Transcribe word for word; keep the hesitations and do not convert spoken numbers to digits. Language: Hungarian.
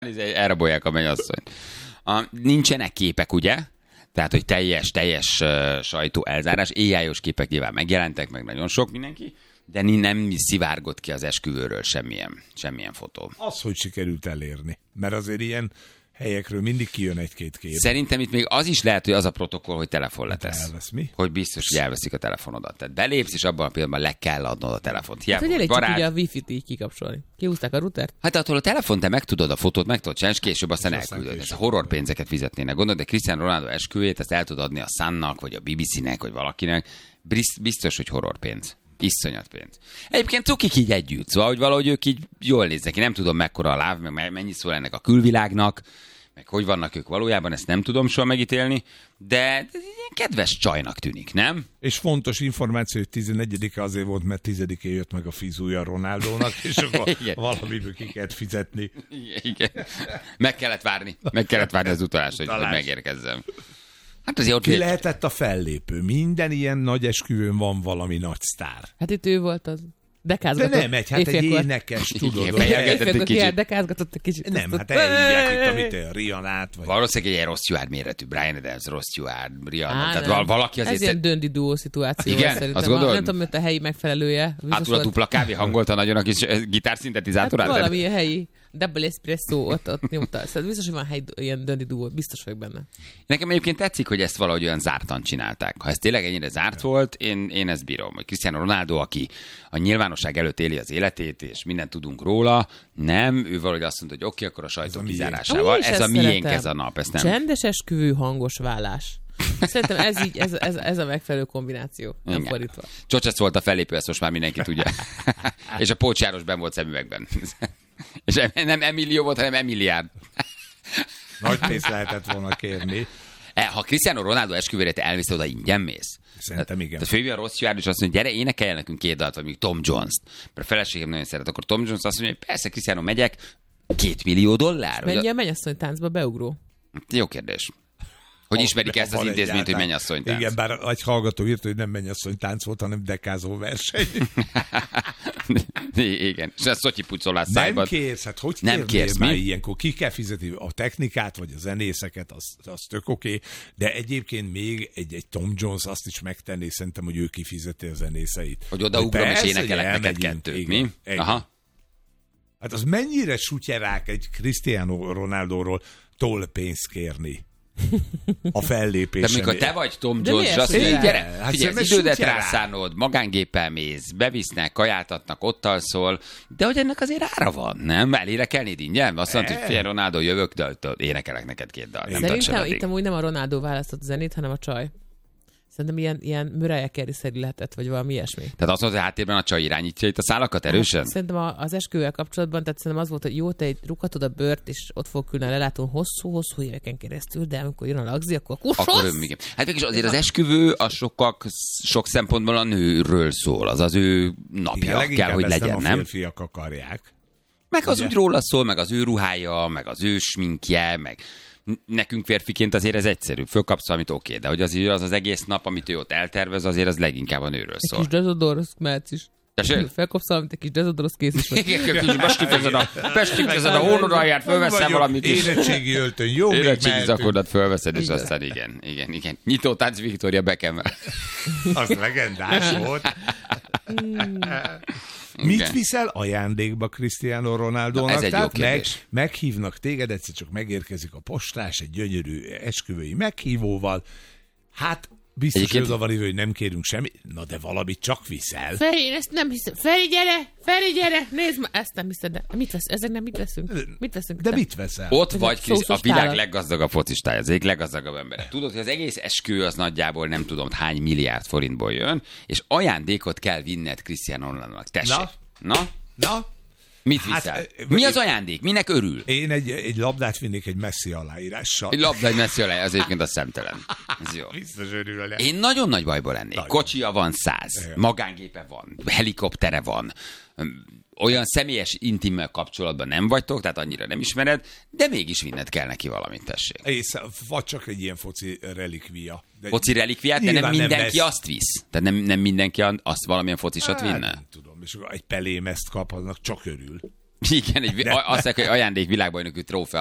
elrabolják a mennyasszonyt. A, nincsenek képek, ugye? Tehát, hogy teljes, teljes uh, sajtó elzárás. éjjájos képek nyilván megjelentek, meg nagyon sok mindenki, de nem szivárgott ki az esküvőről semmilyen, semmilyen fotó. Az, hogy sikerült elérni. Mert azért ilyen helyekről mindig kijön egy-két kép. Szerintem itt még az is lehet, hogy az a protokoll, hogy telefon letesz. Elvesz mi? Hogy biztos, hogy elveszik a telefonodat. Tehát belépsz, és abban a pillanatban le kell adnod a telefont. Hát, hogy elég csak ugye a wifi-t így kikapcsolni. Kihúzták a routert? Hát attól a telefon te meg tudod a fotót, meg tudod csinálni, és később aztán aztán elküldöd. később. Ez a horror pénzeket fizetnének. Gondolod, de Cristiano Ronaldo esküvőjét, ezt el tudod adni a Sunnak, vagy a bé bé cé-nek, vagy valakinek. Biztos, hogy horror pénz. Iszonyat pénz. Egyébként cukik így együtt, szóval, hogy valahogy ők így jól néznek ki. Nem tudom, mekkora a láv, meg mennyi szól ennek a külvilágnak, meg hogy vannak ők valójában, ezt nem tudom soha megítélni, de ez egy ilyen kedves csajnak tűnik, nem? És fontos információ, hogy tizenegyedike azért volt, mert tizedikén jött meg a fizúja Ronaldónak, és akkor valamiből ki kellett fizetni. Igen, igen. Meg kellett várni. Meg kellett várni az utalást, hogy, hogy megérkezzem. Hát azért ott Ki lehetett a fellépő? Minden ilyen nagy esküvőn van valami nagy sztár. Hát itt ő volt az. De Dekázgatott. nem egy, hát egy Éjfélkor. énekes, tudod. Igen, ugye? fejelgetett egy Éjfélkor kicsit. ki dekázgatott egy kicsit. Nem, hát elhívják itt, amit a Rihanát, vagy... Valószínűleg egy ilyen Ross Stewart méretű, Brian Adams, Ross Stewart, Rihanna. Á, Tehát nem. val- valaki azért... Ez ilyen döndi duó szituáció. Igen? Szerintem. Azt gondolod? Nem tudom, hogy a helyi megfelelője. Biztos Hátul a volt- dupla kávé hangolta nagyon a kis Hát gitárszintetizátorát. valami ilyen helyi double espresso ott, ott nyomta. Szóval biztos, hogy van helyi ilyen döndi duó. Biztos vagyok benne. Nekem egyébként tetszik, hogy ezt valahogy olyan zártan csinálták. Ha ez tényleg ennyire zárt volt, én, én ezt bírom. Hogy Cristiano Ronaldo, aki a nyilvánosság előtt éli az életét, és mindent tudunk róla, nem, ő valahogy azt mondta, hogy oké, akkor a sajtó a kizárásával. Amúgy is Ez a ezt miénk szeretem. ez a nap, ezt nem. Csendes esküvő, hangos vállás. Szerintem ez így, ez, ez, ez a megfelelő kombináció. Nem Igen. fordítva. Csocsesz volt a fellépő, ezt most már mindenki tudja. És a Pócs János benn volt szemüvegben. És nem Emilio volt, hanem Emiliárd. Nagy pénzt lehetett volna kérni. E, Ha Cristiano Ronaldo esküvőre te elmész, oda ingyen mész. Szerintem igen. Tehát főleg a Ross Stewart is azt mondja, gyere, énekelj nekünk két dalt, vagy még Tom Jones-t. Mert a feleségem nagyon szeret, akkor Tom Jones azt mondja, hogy persze, Cristiano, megyek, két millió dollár. Mennyi Vagy a mennyasszony táncba beugró? a... Jó kérdés. Hogy ismerik ezt az Van intézményt, hogy egyáltalán. mennyasszonytánc? Igen, bár egy hallgató írta, hogy nem mennyasszony tánc volt, hanem dekázó verseny. Igen, és ez szotyi pucolás Nem szájban. kérsz, hát hogy Nem kérnél kérsz, már mi? ilyenkor? Ki kell fizetni a technikát, vagy a zenészeket, az, az tök oké, okay. De egyébként még egy, egy Tom Jones azt is megtenné, szerintem, hogy ő kifizeti a zenészeit. Hogy odaugrom és persze, énekelek hogy neked elmegyünk, kettőt, igen, mi? igen. Aha. Hát az mennyire sutyerák egy Cristiano Ronaldóról tollpénzt kérni a fellépésen. De mikor te vagy Tom De Jones, és miért azt mondja, hogy sutyerál? gyere, Hát figyelj, szerintem idődet sutyerál. rászánod, magángéppel mész, bevisznek, kajáltatnak, ott alszol, de hogy ennek azért ára van, nem? Elénekelnéd ingyen? Azt mondta, hogy figyelj, Ronaldo, jövök, de de énekelek neked két dal. Nem Szerintem tartson itt addig. amúgy nem a Ronaldo választott a zenét, hanem a csaj. Szerintem ilyen, ilyen Mariah Carey-szerű lehetett, vagy valami ilyesmi. Tehát azt mondta, hogy háttérben a csaj irányítja itt a szálakat erősen? Szerintem a- az esküvővel kapcsolatban, tehát szerintem az volt, hogy jó, te egy rúghatod a bört, és ott fog külön a lelátón hosszú-hosszú éveken keresztül, de amikor jön a lagzi, akkor kussos! Akkor ő, igen. Hát mégis azért az esküvő a sokak, sok szempontból a nőről szól, az az ő napja Igen, kell, leginkább hogy ezt legyen, nem a nem? férfiak akarják. Meg az Ugye? úgy róla szól, meg az ő ruhája, meg az ő sminkje, meg nekünk férfiként azért ez egyszerű. Fölkapsz valamit, oké, de hogy az, az az egész nap, amit ő ott eltervez, azért az leginkább a nőről Egy szól. kis dezodor, az mehetsz is. Tessék? Felkapsz valamit, egy kis dezodor, az kész is van. Bestifezed a, bestifezed a hónod alját, fölveszem valamit is. Érettségi öltöny, jó, még Érettségi mehetünk. zakodat fölveszed, és aztán igen, igen, igen. Nyitó tánc Victoria Beckham-mel. Az legendás volt. Mit Igen. viszel ajándékba Cristiano Ronaldónak? Na, ez egy jó Tehát meg, kérdés. meghívnak téged, egyszer csak megérkezik a postás egy gyönyörű esküvői meghívóval. Hát biztos, Egyébként- hogy oda van ívő, hogy nem kérünk semmi. Na de valamit csak viszel. Feri, én ezt nem hiszem. Feri, gyere! Feri, gyere! Nézd már, ezt nem hiszed, de mit vesz? Ezek nem mit veszünk? Mit veszünk? De te? mit veszel? Ott Ez vagy egy Krisz, a szószos világ tálat. leggazdagabb focistája, az egyik leggazdagabb ember. Tudod, hogy az egész eskü az nagyjából nem tudom hány milliárd forintból jön, és ajándékot kell vinned Cristiano Ronaldónak. Tessék. Na? Na? Na? Mit Hát, viszel? ö, Mi ö, az ajándék? Minek örül? Én egy, egy labdát vinnék egy messzi aláírással. Egy labda, egy messzi alá, az egyébként a szemtelen. Ez jó. Biztos örül el. Én nagyon nagy bajból lennék. Nagyon. Kocsia van száz, magángépe van, helikoptere van, olyan személyes, intim kapcsolatban nem vagytok, tehát annyira nem ismered, de mégis vinned kell neki valamit, tessék. Ész, vagy csak egy ilyen foci relikvia. De Foci relikviát, de nem nyilván mindenki vesz. azt visz. Tehát nem, nem mindenki azt valamilyen focisat Hát, vinne. nem tudom, és akkor egy pelémezt kap, annak csak örül. Igen, egy, azt mondják, hogy ajándék világbajnoki trófea.